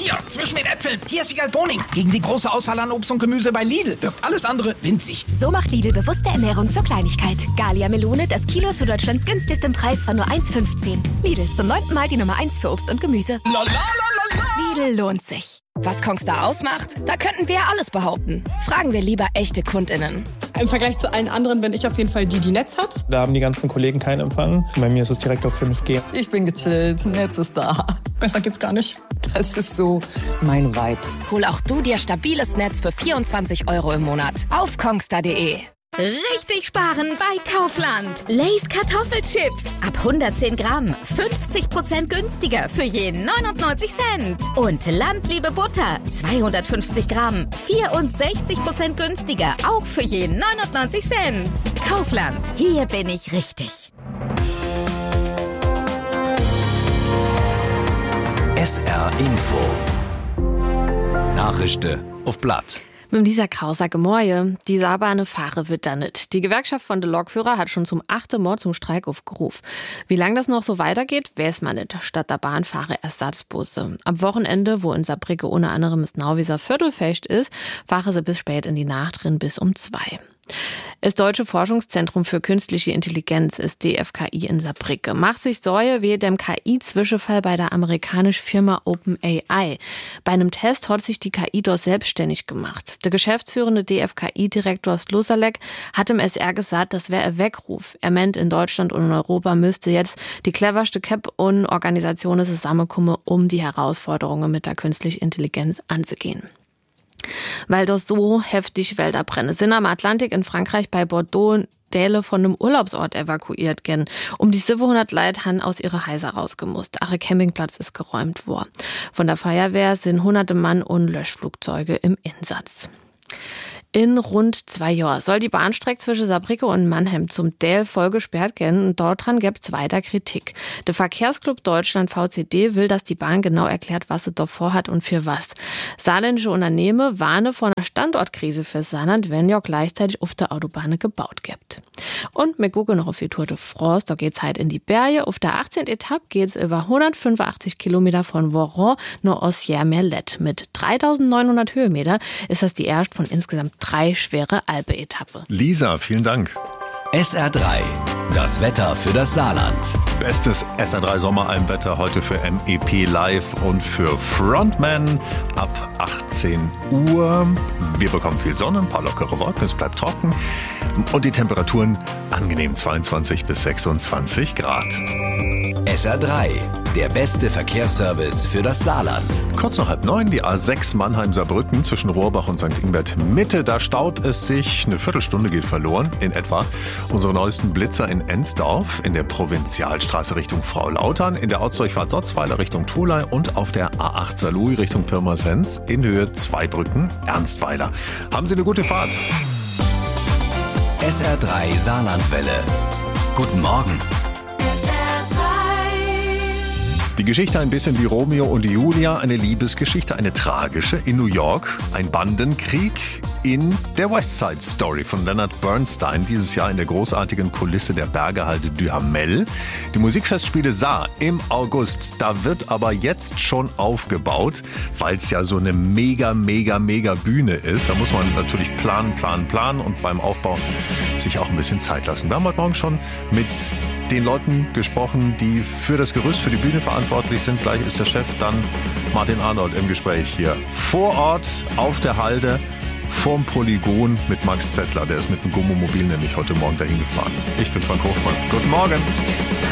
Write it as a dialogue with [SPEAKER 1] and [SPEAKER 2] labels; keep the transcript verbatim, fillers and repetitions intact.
[SPEAKER 1] Hier, zwischen den Äpfeln. Hier ist Wiegald Boning. Gegen die große Auswahl an Obst und Gemüse bei Lidl wirkt alles andere winzig.
[SPEAKER 2] So macht Lidl bewusste Ernährung zur Kleinigkeit. Gallia Melone, das Kilo zu Deutschlands günstigstem Preis von nur eins fünfzehn. Lidl, zum neunten Mal die Nummer eins für Obst und Gemüse.
[SPEAKER 1] La, la, la, la, la.
[SPEAKER 2] Lidl lohnt sich.
[SPEAKER 3] Was Kongstar ausmacht? Da könnten wir ja alles behaupten. Fragen wir lieber echte KundInnen.
[SPEAKER 4] Im Vergleich zu allen anderen bin ich auf jeden Fall die, die Netz hat.
[SPEAKER 5] Da haben die ganzen Kollegen keinen Empfang. Bei mir ist es direkt auf fünf G.
[SPEAKER 6] Ich bin gechillt, Netz ist da.
[SPEAKER 4] Besser geht's gar nicht.
[SPEAKER 6] Das ist so mein Vibe.
[SPEAKER 3] Hol auch du dir stabiles Netz für vierundzwanzig Euro im Monat auf kongstar punkt de.
[SPEAKER 2] Richtig sparen bei Kaufland. Lay's Kartoffelchips. Ab hundertzehn Gramm. fünfzig Prozent günstiger für jeden neunundneunzig Cent. Und Landliebe Butter. zweihundertfünfzig Gramm. vierundsechzig Prozent günstiger. Auch für jeden neunundneunzig Cent. Kaufland. Hier bin ich richtig.
[SPEAKER 7] S R Info. Nachrichten auf Blatt.
[SPEAKER 8] Mit dieser Krauser Gemäue, die Saarbahne fahre wird da nicht. Die Gewerkschaft von de Lokführer hat schon zum achten Mal zum Streik aufgerufen. Wie lange das noch so weitergeht, weiß man nicht. Statt der Bahn fahre Ersatzbusse. Am Wochenende, wo in Saarbrücke unter anderem das Nauwieser Viertelfest ist, fahre sie bis spät in die Nacht drin bis um zwei. Das Deutsche Forschungszentrum für Künstliche Intelligenz ist D F K I in Saarbrücke. Macht sich Sorge wie dem K I-Zwischenfall bei der amerikanischen Firma OpenAI. Bei einem Test hat sich die K I dort selbstständig gemacht. Der geschäftsführende D F K I-Direktor Slusalek hat im S R gesagt, das wäre ein Weckruf. Er meint, in Deutschland und in Europa müsste jetzt die cleverste Cap und Organisationen zusammenkommen, um die Herausforderungen mit der künstlichen Intelligenz anzugehen. Weil das so heftig Wälder brennen, sind am Atlantik in Frankreich bei Bordeaux Däle von einem Urlaubsort evakuiert gen. Um die siebenhundert Leute han aus ihre Häuser rausgemusst. Ache Campingplatz ist geräumt worden. Von der Feuerwehr sind hunderte Mann und Löschflugzeuge im Einsatz. In rund zwei Jahren soll die Bahnstrecke zwischen Saarbrücke und Mannheim zum Däl voll gesperrt werden und dort dran gibt's weiter Kritik. Der Verkehrsclub Deutschland V C D will, dass die Bahn genau erklärt, was sie dort vorhat und für was. Saarländische Unternehmen warnen vor einer Standortkrise für Saarland, wenn ja gleichzeitig auf der Autobahn gebaut gibt. Und wir gucken noch auf die Tour de France, da geht's halt in die Berge. Auf der achtzehnten Etappe geht's über hundertfünfundachtzig Kilometer von Voron nach Ossières-Merlet. Mit dreitausendneunhundert Höhenmeter ist das die erste von insgesamt drei schwere Alpe-Etappe.
[SPEAKER 9] Lisa, vielen Dank.
[SPEAKER 7] S R drei, das Wetter für das Saarland.
[SPEAKER 9] Bestes S R drei Sommeralmwetter heute für M E P Live und für Frontman ab achtzehn Uhr. Wir bekommen viel Sonne, ein paar lockere Wolken, es bleibt trocken und die Temperaturen angenehm zweiundzwanzig bis sechsundzwanzig Grad.
[SPEAKER 7] S R drei, der beste Verkehrsservice für das Saarland.
[SPEAKER 9] Kurz nach halb neun, die A sechs Mannheim-Saarbrücken zwischen Rohrbach und Sankt Ingbert Mitte. Da staut es sich, eine Viertelstunde geht verloren in etwa. Unsere neuesten Blitzer in Ensdorf, in der Provinzialstraße Richtung Frau-Lautern, in der Ortsdurchfahrt Sotzweiler Richtung Tholey und auf der A acht Saarlouis Richtung Pirmasens in Höhe Zweibrücken Ernstweiler. Haben Sie eine gute Fahrt.
[SPEAKER 7] S R drei Saarlandwelle. Guten Morgen.
[SPEAKER 9] Die Geschichte ein bisschen wie Romeo und Julia, eine Liebesgeschichte, eine tragische in New York, ein Bandenkrieg in der West Side Story von Leonard Bernstein, dieses Jahr in der großartigen Kulisse der Bergehalde Duhamel. Die Musikfestspiele Saar im August, da wird aber jetzt schon aufgebaut, weil es ja so eine mega, mega, mega Bühne ist. Da muss man natürlich planen, planen, planen und beim Aufbau sich auch ein bisschen Zeit lassen. Wir haben heute Morgen schon mit den Leuten gesprochen, die für das Gerüst, für die Bühne verantwortlich sind. Gleich ist der Chef dann Martin Arnold im Gespräch hier. Vor Ort, auf der Halde, vorm Polygon mit Max Zettler. Der ist mit dem Gummomobil nämlich heute Morgen dahin gefahren. Ich bin Frank Hofmann. Guten Morgen.